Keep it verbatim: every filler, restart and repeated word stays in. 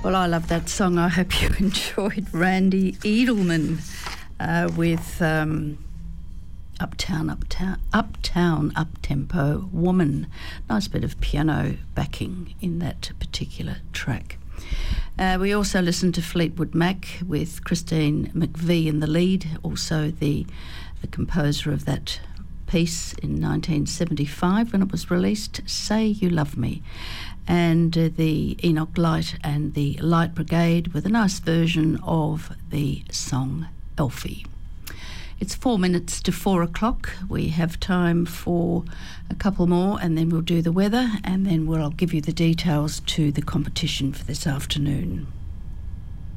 Well, I love that song. I hope you enjoyed Randy Edelman uh, with um, Uptown, Uptown, Uptown, Up-Tempo Woman. Nice bit of piano backing in that particular track. Uh, we also listened to Fleetwood Mac with Christine McVie in the lead, also the, the composer of that piece in nineteen seventy-five when it was released, Say You Love Me, and uh, the Enoch Light and the Light Brigade with a nice version of the song Elfie. It's four minutes to four o'clock. We have time for a couple more and then we'll do the weather, and then we'll I'll give you the details to the competition for this afternoon.